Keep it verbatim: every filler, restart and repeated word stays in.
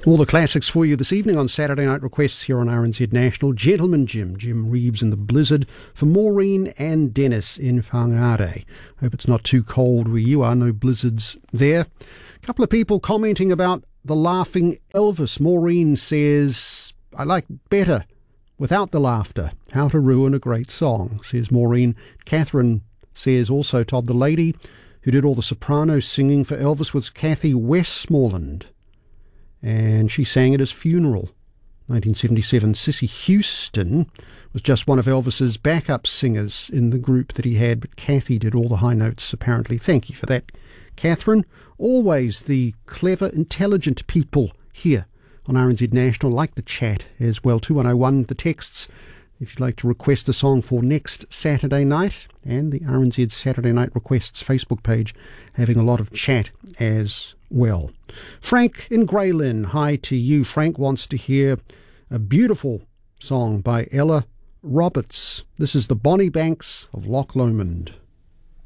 All the classics for you this evening on Saturday Night Requests here on R N Z National. Gentleman Jim, Jim Reeves and the Blizzard for Maureen and Dennis in Whangarei. Hope it's not too cold where you are, no blizzards there. A couple of people commenting about the laughing Elvis. Maureen says, I like better without the laughter. How to ruin a great song, says Maureen. Catherine says also, Todd, the lady who did all the soprano singing for Elvis was Kathy Westmoreland, and she sang at his funeral. nineteen seventy-seven, Cissy Houston was just one of Elvis's backup singers in the group that he had, but Kathy did all the high notes, apparently. Thank you for that, Catherine. Always the clever, intelligent people here on R N Z National. Like the chat as well, two one oh one, the texts, if you'd like to request a song for next Saturday night, and the R N Z Saturday Night Requests Facebook page having a lot of chat as well. Frank in Grey Lynn, hi to you. Frank wants to hear a beautiful song by Ella Roberts. This is the Bonnie Banks of Loch Lomond.